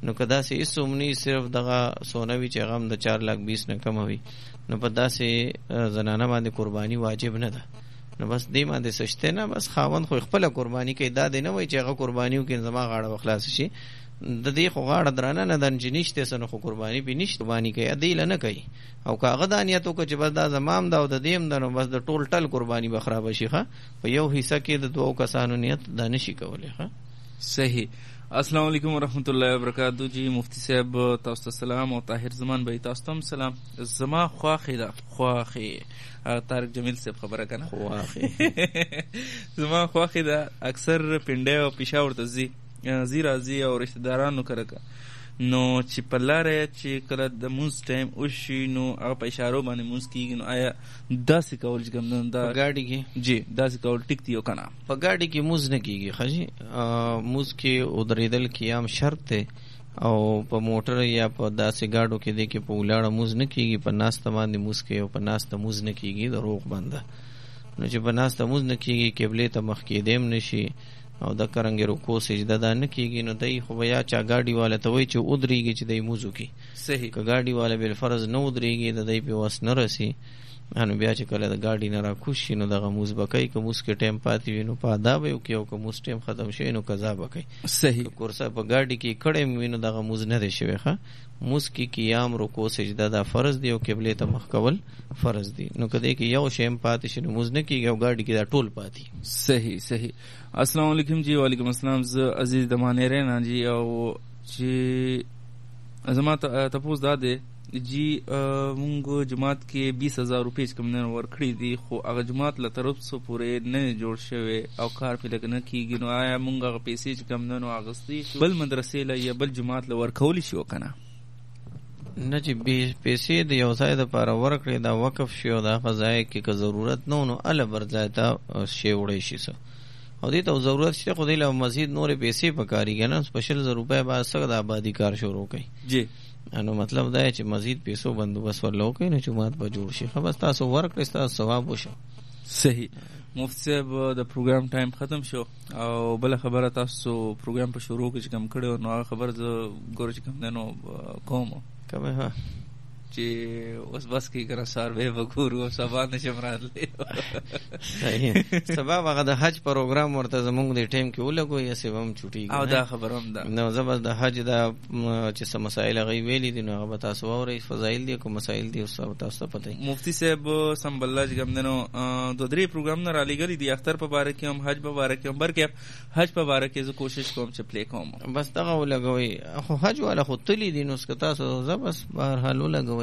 نو که داسې هېڅوم نه صرف دغه سونه وي چې هغه هم د 4,20,000 نه کمه وي، نو په داسې زنانه باندې قرباني واجب نه ده. نو بس دې باندې سشته نه، بس خاوند خو خپله قرباني کوي. دا دې نه وایي چې هغه قرباني وکړي زما غاړه به خلاص شي. د دې خو غاړه درانه نه ده چې نشته څه، نو خو قرباني پې نشته قرباني کوي، دې له نه کوي. او که هغه دا نیت وکړه چې بس دا زما هم ده او د دې هم ده، نو بس د ټول ټل قرباني به خرابه شي. ښه په یو حصه کې د 2 کسانو نیت دا نشي کولی. ښه صحیح. السلام علیکم ورحمۃ اللہ وبرکاتہ. جی مفتی صاحب تاسو ته سلام او طاهر زمان بھائی تاسو ته سلام. زما خواخې ده خواخې طارق جمیل صاحب خبره کنه خواخې زما خواخې ده اکثر پنډه او پېښور ته زی راځي او رشتہ دارانو کرکه، نو چې په لاره چې کله د مونځ ټایم وشي نو هغه په اشارو باندې مونځ کېږي. نو آیا داسې کول چې کوم نه دا په ګاډي کې جی داسې کول ټیک دی او که نه؟ په ګاډي کې مونځ نه کېږي. ښه جي مونځ کې ودرېدل قیام شرط دی، او په موټر یا په داسې ګاډو کې دی کې په ولاړه مونځ نه کېږي. په ناسته باندې مونځ کوي او په ناسته مونځ نه کېږي د روغ بنده. نو چې په ناسته مونځ نه کېږي قبلې ته مخ کېدی هم نشي او د کرنګ رکوع سجده دا نه کېږي. نو دی خو به یا چا ګاډي والا ته وایي چې ودرېږي چې دی مونځ وکړي. صحیح. که ګاډي والا بالفرض نه ودرېږي د دی پې وس نه رسي، نو بیا چې کله د ګاډي نه راکوز شي نو دغه مونځ به کوي. که مونځ کې ټایم پاتې وي نو په ادا به یې وکړي، او که مونځ ټایم ختم شوی نو قضا به کوي. صحیح. کورسه په ګاډي کې کړی هم وي نو دغه مونځ نه دی شوی. ښه مونځ کې قیام رکوع سجده دا فرض دی او قبلې ته مخ کول فرض دی. نو که دی کې یو شی هم پاتې شي نو مونځ نه کېږي او ګاډي کې دا ټول پاتې. صحیح صحیح. السلام علیکم. جی وعلیکم السلام. زه عزیز د مانیری نه جی، او چې زما تپوس دا دی جی مونږ جماعت کې 20,000 روپۍ چې کوم نه ورکړي دي، خو هغه جماعت له طرف څخه پورې نه جوړ شوی او کار پې لږ نه کېږي. نو آیا مونږ هغه پیسې چې کوم نه نو اخیستې شو بل مدرسې له یا بل جماعت له ورکولی شي او که نه؟ نه چې پیسې د یو ځای دپاره ورکړې دا وقف شي او د هغه ځای کې که ضرورت نه نو هله بل ځای ته شی وړی شي څه، او دې ته ضرورت شته خو دې له مزید نورې پیسې پکارېږي نه. 100,000 روپۍ باید څه د آبادي کار شروع کوي. جی نو مطلب دا چې مزید پیسو بندوبست ورله وکړئ نو جومات به جوړ شي. ښه بس تاسو ورکړئ ستاسو ثواب وشو. صحیح. مفتی صاحب د پروګرام ټایم ختم شو او بله خبره تاسو پروګرام په شروع کې چې کوم کړی نو هغه خبر زه ګوره چې کوم دی نو کوم کومه ها چې اوس بس کې کنه سار به وګورو سبا نشم راتلی. صحیح. سبا هغه د حج پروګرام ورته زمونږ د ټیم کې ولګو یا سبا هم چوټیږي او دا خبره هم ده. نو زه بس د حج دا چې څه مسایل هغوی ویلي دي نو هغه به تاسو واورئ. فضایل دي کوم مسایل دي تاسو ته پته وي. مفتی صاحب سمب الله چې کوم دی نو 2-3 پروګرامونه رالیږلي دي، اختر په باره کې هم حج په باره کې هم، بلکې حج په باره کې زه کوشش کوم چې پلی کوم. بس دغه ولګوئ. خو حج والا خو تلي دي نو که تاسو زه بس بهرحال ولګوئ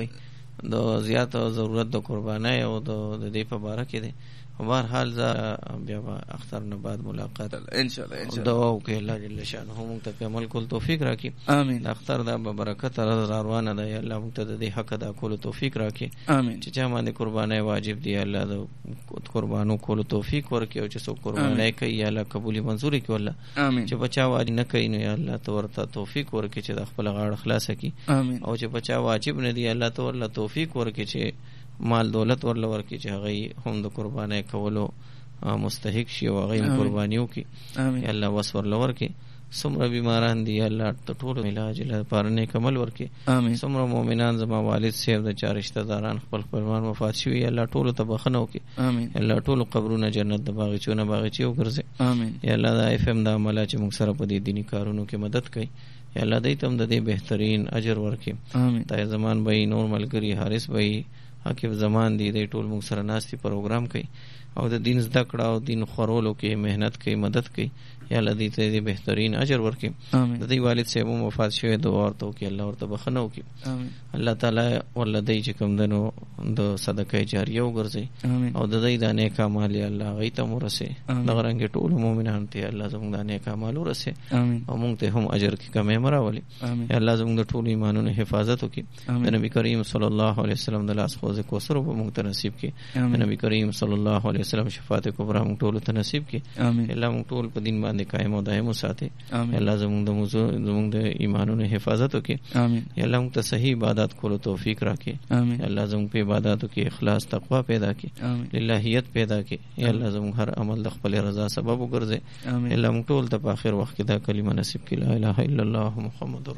د زیات ضرورت د قربانۍ او د دې په باره کې دی. بهرحال زه بیا به اختر نه بعد ملاقات انشاءالله دعا وکړئ الله جل شانه موږ ته په عمل کول توفیق راکړي. امین. د اختر دا به برکت را روانه ده. یا الله موږ ته د دې حق ادا کولو توفیق راکړي. امین. چې چا باندې قربانۍ واجب دي الله د قربانو کولو توفیق ورکړي، او چې څوک قربانۍ کوي یا الله قبولي منظوري کړي الله. امین. چې بچا واجب نه کوي نو یا الله ته ورته توفیق ورکړي چې د خپل غاړه خلاصه کړي. امین. او چې بچا واجب نه دي الله ته ورله توفیق ورکړي چې مال دولت ورله ورکړي چې هغه هم د قربانۍ کولو مستحق شي او هغه هم قرباني وکړي. امین. یا الله وس ورله ورکړي. څومره بیماران دي یا الله ته ټولو علاج لپاره نیک عمل ورکړي. امین. څومره مؤمنان زما والد صاحب د چا رشتہ داران خپل خپلوان وفات شوي یا الله ټولو ته بخښنه وکړي. امین. یا الله ټولو قبرونه جنت د باغچونه باغچې وګرځي. امین. یا الله دا اف ام دا عمله چې موږ سره په دې دیني کارونو کې مدد کوي یا الله دې ته هم د دې بهترین اجر ورکړي. امین. دا زمان به نور ملګری حارث به حقیب زمان دی د ټول موږ سره ناستي پروګرام کوي او د دین زده کړه او دین خورولو کې مهنت کوي مدد کوي. یا الله دې ته دې بهترین اجر ورکړي. د دې والد صاحب وفات شوی دعا ورته وکړي الله ورته بخښنه وکړي. الله تعالی ولدی چې کوم دنو د صدقه جاریه وګرځي او د دې د نیک اعمال الله غي ته ورسه. دغه رنګ ټول مؤمنان ته الله زموږ د نیک اعمال ورسه او موږ ته هم اجر کې کمه مراولي. یا الله زموږ د ټول ایمانونو حفاظت وکړي. د نبی کریم صلی الله علیه وسلم د لاس خوځ کوثر په موږ ته نصیب کړي. د نبی کریم صلی الله علیه وسلم شفاعت کبرا موږ ټول ته نصیب کړي. الله موږ ټول په دین باندې قائم او دائم وساتي. الله زموږ د ایمانونو حفاظت وکړي. یا الله موږ ته صحیح عبادت کولو توفیق راکړي. یا الله زموږ په عبادتو کې اخلاص تقوا پیدا کړي، للهیت پیدا کړي. یا الله زموږ هر عمل د خپل رضا سبب وګرځي. یا الله موږ ټول ته په آخر وخت کې دا کلمه نصیب کړي لا اله الا الله محمد